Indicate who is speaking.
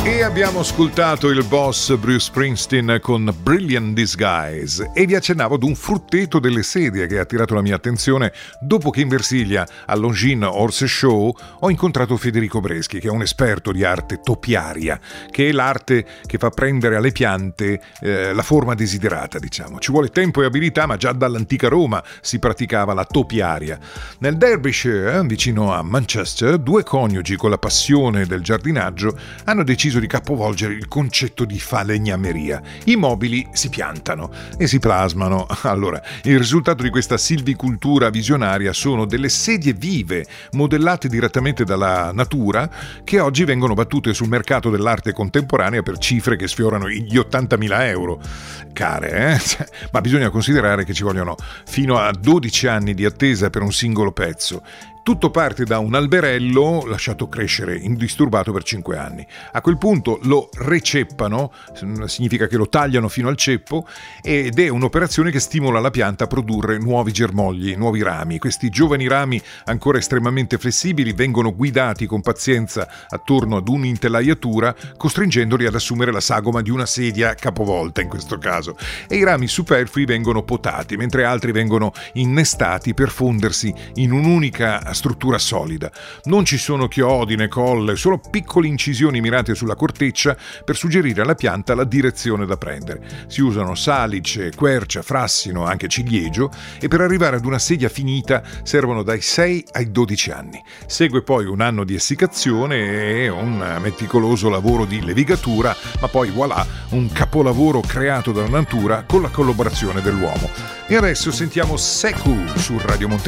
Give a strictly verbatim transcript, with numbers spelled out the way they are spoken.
Speaker 1: E abbiamo ascoltato il boss Bruce Springsteen con Brilliant Disguise e vi accennavo ad un frutteto delle sedie che ha attirato la mia attenzione dopo che in Versilia al Longines Horse Show ho incontrato Federico Breschi, che è un esperto di arte topiaria, che è l'arte che fa prendere alle piante eh, la forma desiderata, diciamo. Ci vuole tempo e abilità, ma già dall'antica Roma si praticava la topiaria. Nel Derbyshire, vicino a Manchester, due coniugi con la passione del giardinaggio hanno deciso di capovolgere il concetto di falegnameria. I mobili si piantano e si plasmano. Allora, il risultato di questa silvicultura visionaria sono delle sedie vive, modellate direttamente dalla natura, che oggi vengono battute sul mercato dell'arte contemporanea per cifre che sfiorano gli ottantamila euro. Care, eh? Ma bisogna considerare che ci vogliono fino a dodici anni di attesa per un singolo pezzo. Tutto parte da un alberello lasciato crescere indisturbato per cinque anni. A quel punto lo receppano, significa che lo tagliano fino al ceppo, ed è un'operazione che stimola la pianta a produrre nuovi germogli, nuovi rami. Questi giovani rami, ancora estremamente flessibili, vengono guidati con pazienza attorno ad un'intelaiatura, costringendoli ad assumere la sagoma di una sedia capovolta in questo caso. E i rami superflui vengono potati, mentre altri vengono innestati per fondersi in un'unica struttura solida. Non ci sono chiodi né colle, solo piccole incisioni mirate sulla corteccia per suggerire alla pianta la direzione da prendere. Si usano salice, quercia, frassino, anche ciliegio, e per arrivare ad una sedia finita servono dai sei ai dodici anni. Segue poi un anno di essiccazione e un meticoloso lavoro di levigatura, ma poi voilà, un capolavoro creato dalla natura con la collaborazione dell'uomo. E adesso sentiamo Sekou su Radio Monte